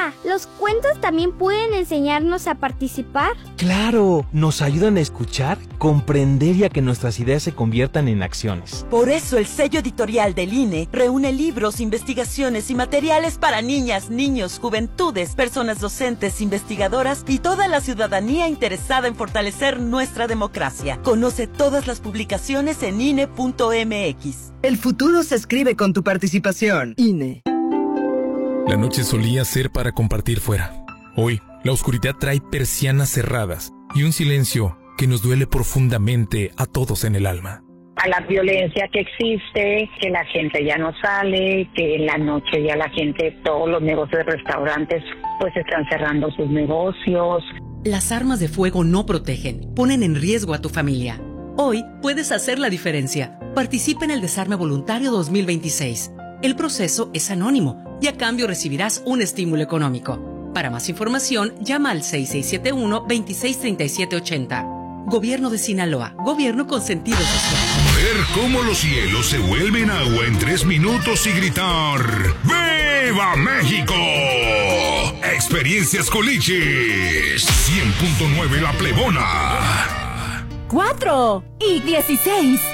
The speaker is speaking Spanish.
Papá, ¿los cuentos también pueden enseñarnos a participar? ¡Claro! Nos ayudan a escuchar, comprender y a que nuestras ideas se conviertan en acciones. Por eso el sello editorial del INE reúne libros, investigaciones y materiales para niñas, niños, juventudes, personas docentes, investigadoras y toda la ciudadanía interesada en fortalecer nuestra democracia. Conoce todas las publicaciones en INE.mx. El futuro se escribe con tu participación. INE. La noche solía ser para compartir fuera. Hoy, la oscuridad trae persianas cerradas y un silencio que nos duele profundamente a todos en el alma. A la violencia que existe, que la gente ya no sale, que en la noche ya la gente, todos los negocios de restaurantes, pues están cerrando sus negocios. Las armas de fuego no protegen, ponen en riesgo a tu familia. Hoy puedes hacer la diferencia. Participa en el Desarme Voluntario 2026. El proceso es anónimo y a cambio recibirás un estímulo económico. Para más información, llama al 6671-263780. Gobierno de Sinaloa, gobierno con sentido social. Ver cómo los cielos se vuelven agua en 3 minutos y gritar ¡Viva México! Experiencias Colichis 100.9 La Plebona. 4 y 16.